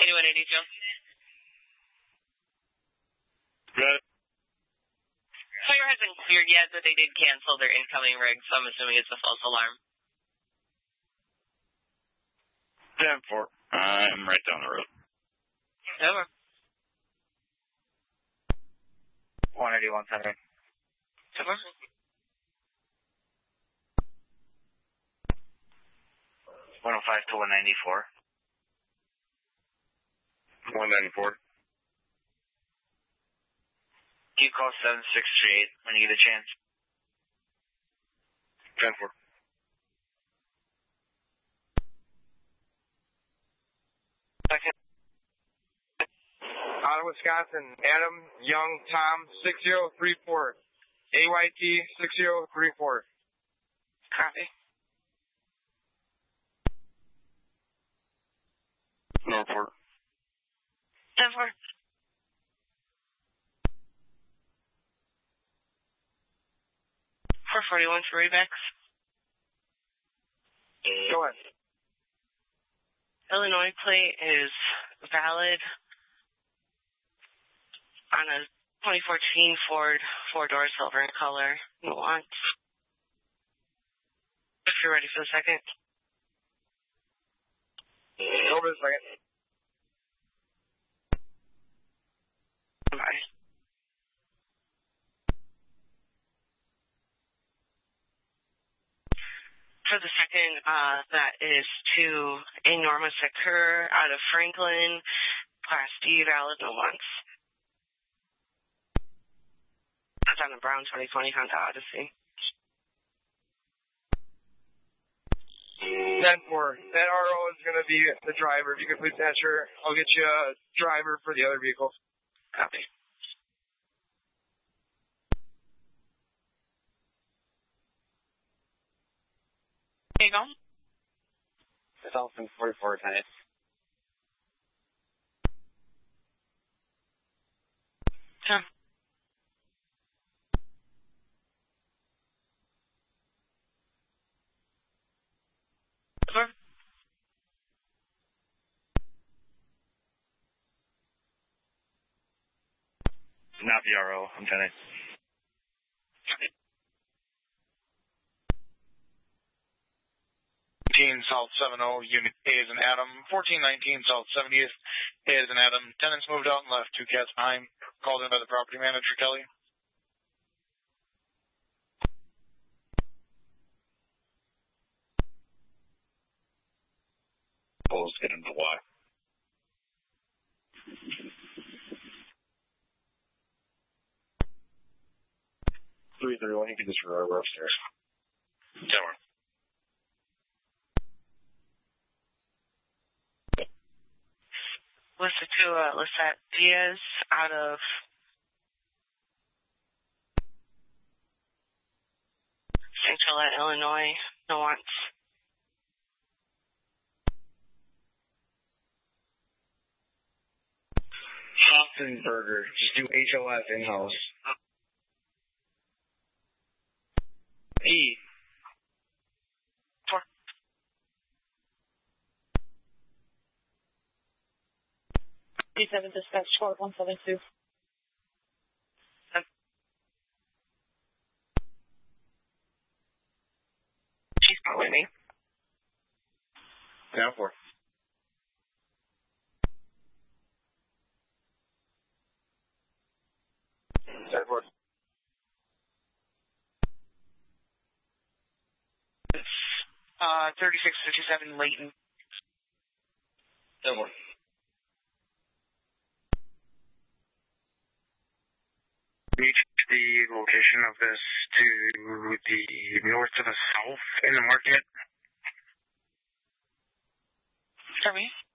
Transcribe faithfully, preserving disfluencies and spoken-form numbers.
eighty-one eighty-two. Good. Fire hasn't cleared yet, but they did cancel their incoming rig, so I'm assuming it's a false alarm. ten four. I'm right down the road. Over. one eighty-one ten. Over. one oh five to one ninety-four. one ninety-four. You call seven six three eight when you get a chance. ten four. Second. Out of Wisconsin, Adam Young Tom six zero three four. A Y T six zero three four. Copy. Norfolk. ten four. four forty-one for Rebex. Go ahead. Illinois plate is valid on a twenty fourteen Ford four-door silver in color. Nuance. If you're ready for the second. Over the second. Bye. For the second, uh, that is to a Norma Secure out of Franklin, Class D, valid, no once. That's on a brown twenty twenty Honda Odyssey. ten four. That R O is going to be the driver. If you could please answer, I'll get you a driver for the other vehicle. Copy. There you go. It's Alpha forty-four ten. Sure. Over. Not the R O, I'm ten. South seventy, Unit A is an Adam. fourteen nineteen South seventieth, A is an Adam. Tenants moved out and left two cats behind. Called in by the property manager, Kelly. Bulls get into what? three thirty-one, you can just remember upstairs. Tower. Listed to uh, Lisette Diaz out of Saint Jolette, Illinois. No wants. Hofenberger, just do H O F in-house. E. Four. D seven dispatch, squad one seven two. She's calling me. Down four. Down four. Uh, thirty-six fifty-seven Layton. Down four. Reach the location of this to the north to the south in the market. Sorry?